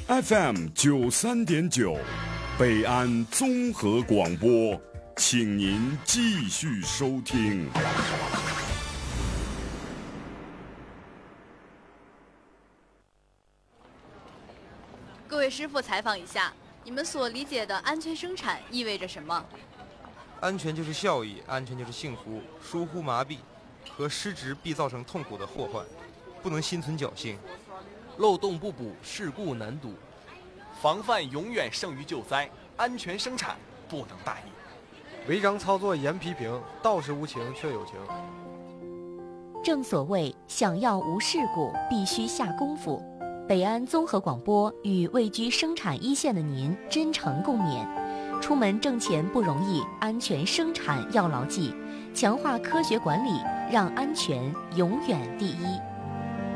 FM93.9，北安综合广播，请您继续收听。 各位师傅，采访一下，你们所理解的安全生产意味着什么？ 安全就是效益，安全就是幸福。疏忽麻痹和失职必造成痛苦的祸患，不能心存侥幸。 漏洞不补，事故难堵。 防范永远胜于救灾，安全生产不能大意。 违章操作严批评，道是无情却有情。 正所谓想要无事故，必须下功夫。北安综合广播与位居生产一线的您真诚共勉。出门挣钱不容易，安全生产要牢记，强化科学管理，让安全永远第一。